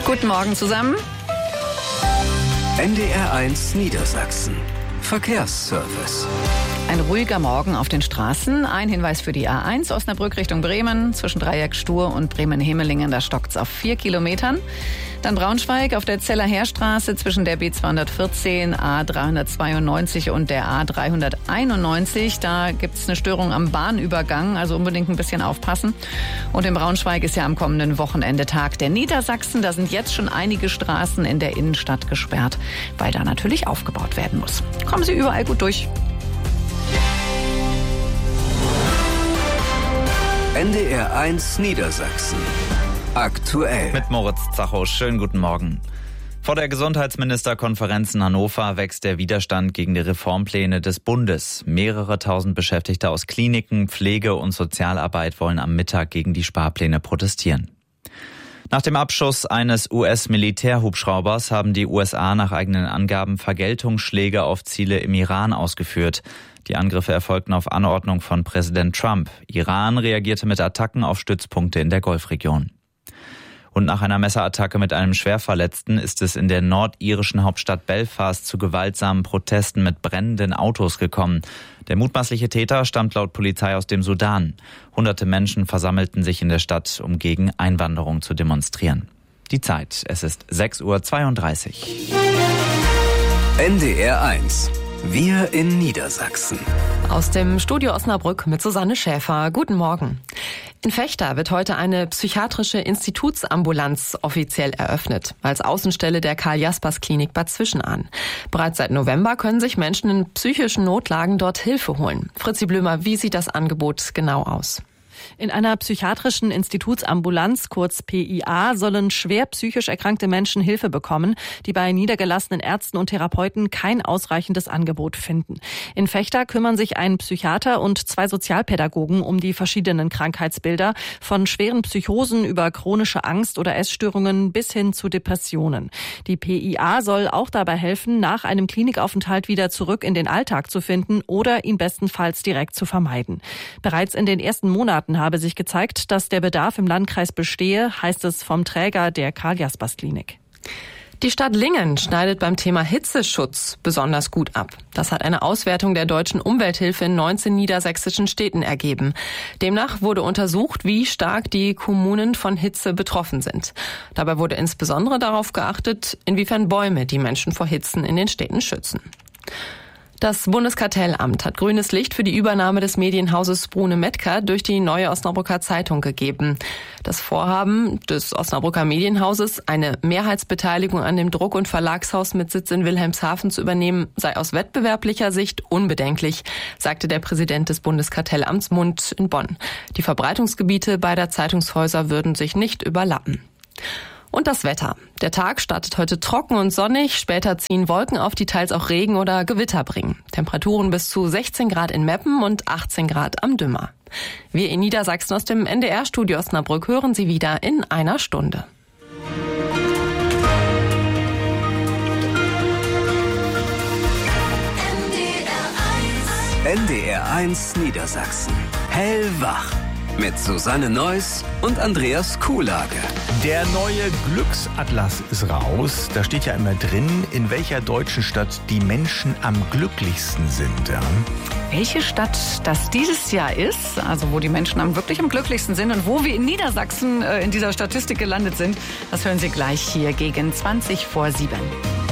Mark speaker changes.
Speaker 1: Guten Morgen zusammen.
Speaker 2: NDR1 Niedersachsen. Verkehrsservice.
Speaker 1: Ein ruhiger Morgen auf den Straßen. Ein Hinweis für die A1 Osnabrück Richtung Bremen. Zwischen Dreieck Stur und Bremen-Hemelingen, da stockt's auf 4 Kilometern. Dann Braunschweig auf der Zeller Heerstraße zwischen der B214, A392 und der A391. Da gibt's eine Störung am Bahnübergang, also unbedingt ein bisschen aufpassen. Und in Braunschweig ist ja am kommenden Wochenende Tag der Niedersachsen. Da sind jetzt schon einige Straßen in der Innenstadt gesperrt, weil da natürlich aufgebaut werden muss. Kommen Sie überall gut durch.
Speaker 2: NDR1 Niedersachsen. Aktuell.
Speaker 3: Mit Moritz Zacho. Schönen guten Morgen. Vor der Gesundheitsministerkonferenz in Hannover wächst der Widerstand gegen die Reformpläne des Bundes. Mehrere tausend Beschäftigte aus Kliniken, Pflege und Sozialarbeit wollen am Mittag gegen die Sparpläne protestieren. Nach dem Abschuss eines US-Militärhubschraubers haben die USA nach eigenen Angaben Vergeltungsschläge auf Ziele im Iran ausgeführt. Die Angriffe erfolgten auf Anordnung von Präsident Trump. Iran reagierte mit Attacken auf Stützpunkte in der Golfregion. Und nach einer Messerattacke mit einem Schwerverletzten ist es in der nordirischen Hauptstadt Belfast zu gewaltsamen Protesten mit brennenden Autos gekommen. Der mutmaßliche Täter stammt laut Polizei aus dem Sudan. Hunderte Menschen versammelten sich in der Stadt, um gegen Einwanderung zu demonstrieren. Die Zeit, es ist 6:32 Uhr.
Speaker 2: NDR1. Wir in Niedersachsen.
Speaker 4: Aus dem Studio Osnabrück mit Susanne Schäfer. Guten Morgen. In Vechta wird heute eine psychiatrische Institutsambulanz offiziell eröffnet, als Außenstelle der Karl-Jaspers-Klinik Bad Zwischenahn. Bereits seit November können sich Menschen in psychischen Notlagen dort Hilfe holen. Fritzi Blömer, wie sieht das Angebot genau aus?
Speaker 5: In einer psychiatrischen Institutsambulanz, kurz PIA, sollen schwer psychisch erkrankte Menschen Hilfe bekommen, die bei niedergelassenen Ärzten und Therapeuten kein ausreichendes Angebot finden. In Vechta kümmern sich ein Psychiater und 2 Sozialpädagogen um die verschiedenen Krankheitsbilder, von schweren Psychosen über chronische Angst oder Essstörungen bis hin zu Depressionen. Die PIA soll auch dabei helfen, nach einem Klinikaufenthalt wieder zurück in den Alltag zu finden oder ihn bestenfalls direkt zu vermeiden. Bereits in den ersten Monaten habe sich gezeigt, dass der Bedarf im Landkreis bestehe, heißt es vom Träger der Karl-Jaspers-Klinik.
Speaker 4: Die Stadt Lingen schneidet beim Thema Hitzeschutz besonders gut ab. Das hat eine Auswertung der Deutschen Umwelthilfe in 19 niedersächsischen Städten ergeben. Demnach wurde untersucht, wie stark die Kommunen von Hitze betroffen sind. Dabei wurde insbesondere darauf geachtet, inwiefern Bäume die Menschen vor Hitzen in den Städten schützen. Das Bundeskartellamt hat grünes Licht für die Übernahme des Medienhauses Brune Mettker durch die Neue Osnabrücker Zeitung gegeben. Das Vorhaben des Osnabrücker Medienhauses, eine Mehrheitsbeteiligung an dem Druck- und Verlagshaus mit Sitz in Wilhelmshaven zu übernehmen, sei aus wettbewerblicher Sicht unbedenklich, sagte der Präsident des Bundeskartellamts Mund in Bonn. Die Verbreitungsgebiete beider Zeitungshäuser würden sich nicht überlappen. Und das Wetter. Der Tag startet heute trocken und sonnig. Später ziehen Wolken auf, die teils auch Regen oder Gewitter bringen. Temperaturen bis zu 16 Grad in Meppen und 18 Grad am Dümmer. Wir in Niedersachsen aus dem NDR-Studio Osnabrück hören Sie wieder in einer Stunde.
Speaker 2: NDR1 Niedersachsen. Hellwach. Mit Susanne Neuss und Andreas Kuhlage.
Speaker 6: Der neue Glücksatlas ist raus. Da steht ja immer drin, in welcher deutschen Stadt die Menschen am glücklichsten sind. Ja.
Speaker 1: Welche Stadt das dieses Jahr ist, also wo die Menschen wirklich am glücklichsten sind und wo wir in Niedersachsen in dieser Statistik gelandet sind, das hören Sie gleich hier gegen 7:20.